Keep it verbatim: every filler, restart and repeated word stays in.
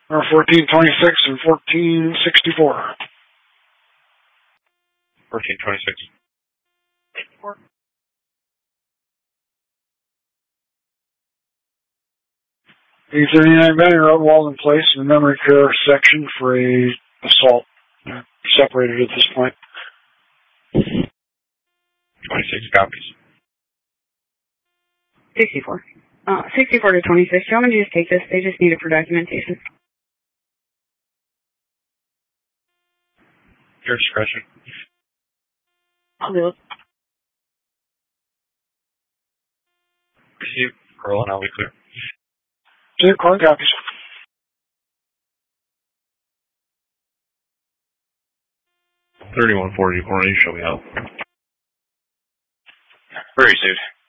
Or fourteen twenty-six and fourteen sixty-four. fourteen twenty-six. E thirty-nine Benny Road, walled in place in the memory care section for a assault. They're separated at this point. twenty-six copies. sixty-four. Uh, sixty-four to twenty-six. Do you want me to just take this? They just need it for documentation. Your discretion. I'll do it. Receive, roll, and I'll be clear. Two card copies. thirty-one forty-four, you show me out. Very soon.